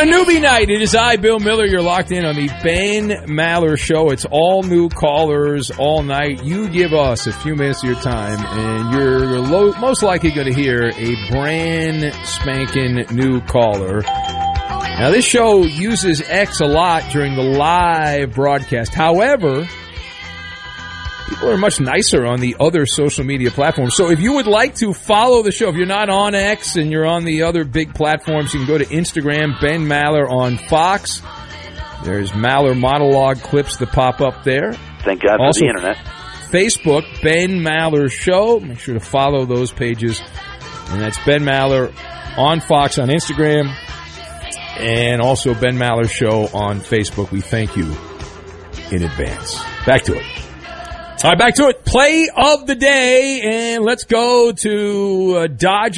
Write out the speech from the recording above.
a newbie night. It is I, Bill Miller. You're locked in on the Ben Maller Show. It's all new callers all night. You give us a few minutes of your time, and you're most likely going to hear a brand spanking new caller. Now, this show uses X a lot during the live broadcast. However, people are much nicer on the other social media platforms. So if you would like to follow the show, if you're not on X and you're on the other big platforms, you can go to Instagram, Ben Maller on Fox. There's Maller monologue clips that pop up there. Thank God also, for the internet. Facebook, Ben Maller Show. Make sure to follow those pages. And that's Ben Maller on Fox on Instagram. And also Ben Maller Show on Facebook. We thank you in advance. Back to it. All right, back to it. Play of the day, and let's go to Dodger.